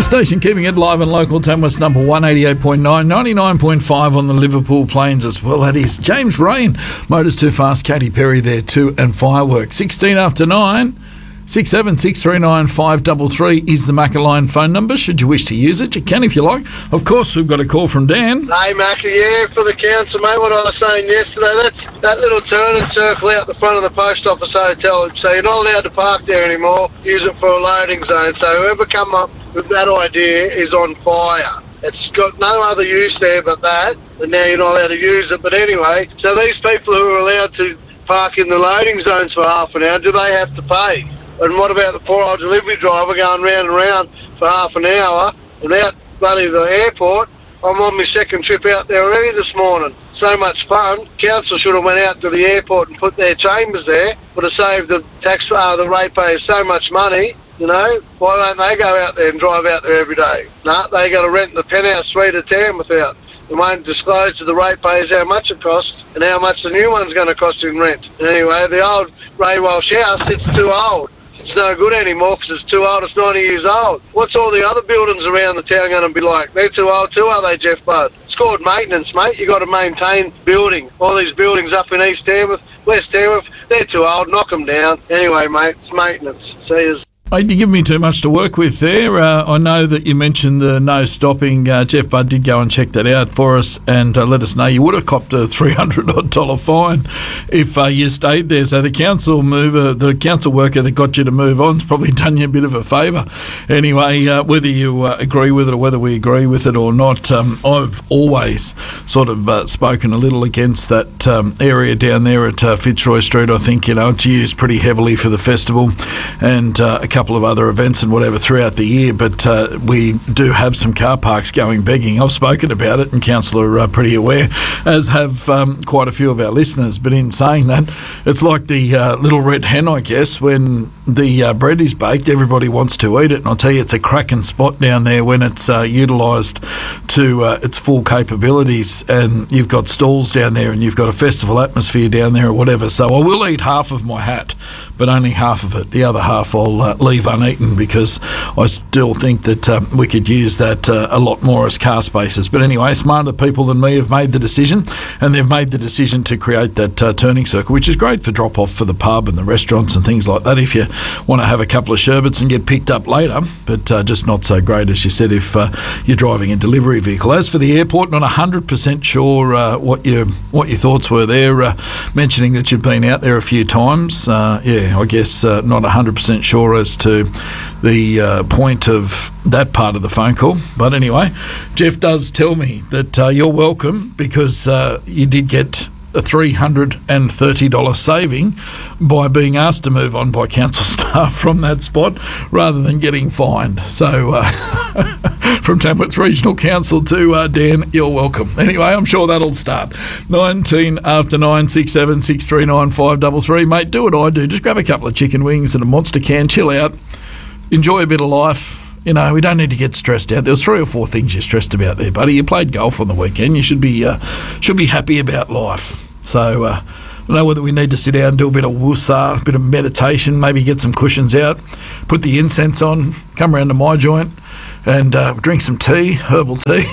Station keeping it live and local. Tamworth's number 188.9, 99.5 on the Liverpool Plains as well. That is James Rain. Motors Too Fast, Katy Perry there too, and Fireworks. 16 after 9. 67639 is the Macca line phone number. Should you wish to use it, you can if you like. Of course, we've got a call from Dan. Hey, Macca, yeah, for the council, mate, what I was saying yesterday, that's that little turn and circle out the front of the post office hotel, so you're not allowed to park there anymore, use it for a loading zone. So whoever come up with that idea is on fire. It's got no other use there but that, and now you're not allowed to use it. But anyway, so these people who are allowed to park in the loading zones for half an hour, do they have to pay? And what about the poor old delivery driver going round and round for half an hour without bloody the airport? I'm on my second trip out there already this morning. So much fun. Council should have went out to the airport and put their chambers there. Would have saved the the ratepayers so much money. You know, why don't they go out there and drive out there every day? No, they got to rent the penthouse suite at Tamworth out. They won't disclose to the ratepayers how much it costs and how much the new one's going to cost in rent. Anyway, the old Ray Welsh house, it's too old. It's no good anymore because it's too old. It's 90 years old. What's all the other buildings around the town going to be like? They're too old too, are they, Jeff Budd? It's called maintenance, mate. You got to maintain building. All these buildings up in East Tamworth, West Tamworth, they're too old. Knock them down. Anyway, mate, it's maintenance. See you. You give me too much to work with there. I know that you mentioned the no stopping. Jeff Budd did go and check that out for us and let us know you would have copped a $300 fine if you stayed there. So the council worker that got you to move on has probably done you a bit of a favour. Anyway, whether you agree with it or whether we agree with it or not, I've always sort of spoken a little against that area down there at Fitzroy Street. I think, it's used pretty heavily for the festival and a couple of other events and whatever throughout the year, but we do have some car parks going begging. I've spoken about it and council are pretty aware, as have quite a few of our listeners. But in saying that, it's like the little red hen, I guess. When the bread is baked, everybody wants to eat it, and I'll tell you, it's a cracking spot down there when it's utilised to its full capabilities, and you've got stalls down there and you've got a festival atmosphere down there or whatever. So I will eat half of my hat, but only half of it. The other half I'll leave uneaten because I still think that we could use that a lot more as car spaces. But anyway, smarter people than me have made the decision, and they've made the decision to create that turning circle, which is great for drop-off for the pub and the restaurants and things like that if you want to have a couple of sherbets and get picked up later, but just not so great, as you said, if you're driving a delivery vehicle. As for the airport, not 100% sure what your thoughts were there, mentioning that you've been out there a few times. I guess not 100% sure as to the point of that part of the phone call. But anyway, Jeff does tell me that you're welcome because you did get a $330 saving by being asked to move on by council staff from that spot rather than getting fined. So from Tamworth Regional Council to Dan, you're welcome. Anyway, I'm sure that'll start. 19 after 9, 67639 533. Mate, do what I do. Just grab a couple of chicken wings and a Monster can, chill out, enjoy a bit of life. We don't need to get stressed out. There was 3 or 4 things you're stressed about there, buddy. You played golf on the weekend. You should be happy about life. So I don't know whether we need to sit down and do a bit of woosah, a bit of meditation, maybe get some cushions out, put the incense on, come around to my joint and drink some tea, herbal tea.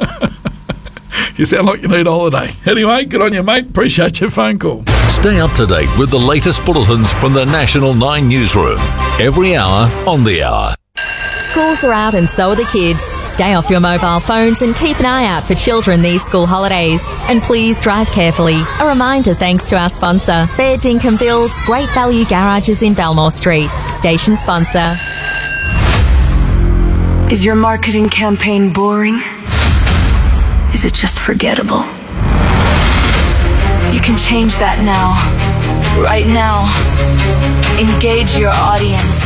You sound like you need a holiday. Anyway, good on you, mate. Appreciate your phone call. Stay up to date with the latest bulletins from the National 9 newsroom. Every hour on the hour. Schools are out and so are the kids. Stay off your mobile phones and keep an eye out for children these school holidays. And please drive carefully. A reminder thanks to our sponsor, Fair Dinkum Builds, Great Value Garages in Belmore Street. Station sponsor. Is your marketing campaign boring? Is it just forgettable? You can change that now. Right now. Engage your audience.